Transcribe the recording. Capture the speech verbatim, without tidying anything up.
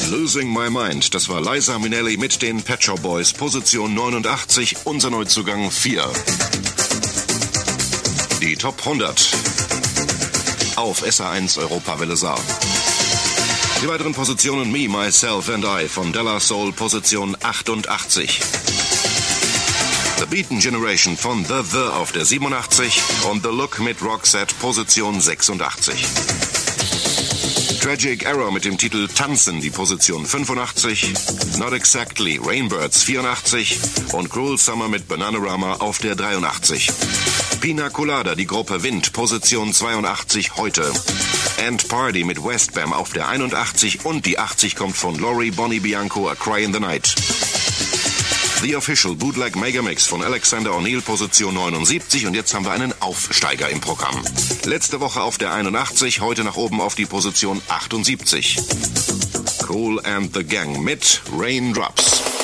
Losing My Mind, das war Liza Minnelli mit den Pet Shop Boys, Position neunundachtzig, unser Neuzugang vier. Die Top hundert auf S A eins Europawelle Saar. Die weiteren Positionen: Me, Myself and I von Della Soul, Position achtundachtzig. The Beaten Generation von The The auf der siebenundachtzig und The Look mit Roxette, Position sechsundachtzig. Tragic Error mit dem Titel Tanzen, die Position fünfundachtzig. Not Exactly, Rainbirds vierundachtzig und Cruel Summer mit Bananarama auf der dreiundachtzig. Pina Colada, die Gruppe Wind, Position zweiundachtzig heute. And Party mit Westbam auf der einundachtzig und die achtzig kommt von Lori Bonnie Bianco, A Cry in the Night. The Official Bootleg Megamix von Alexander O'Neill, Position neunundsiebzig und jetzt haben wir einen Aufsteiger im Programm. Letzte Woche auf der einundachtzig, heute nach oben auf die Position achtundsiebzig. Cool and the Gang mit Raindrops.